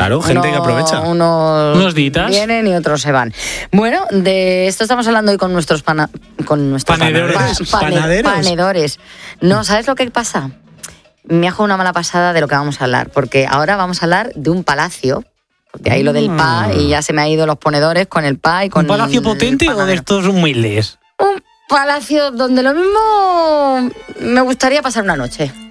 Claro, gente que aprovecha. Unos días vienen y otros se van. Bueno, de esto estamos hablando hoy con nuestros panadores. No, ¿sabes lo que pasa? Me ha jugado una mala pasada de lo que vamos a hablar, porque ahora vamos a hablar de un palacio. De ahí lo del pa, y ya se me ha ido los ponedores con el pa y con ¿Un palacio potente o de estos humildes? Un palacio donde lo mismo me gustaría pasar una noche.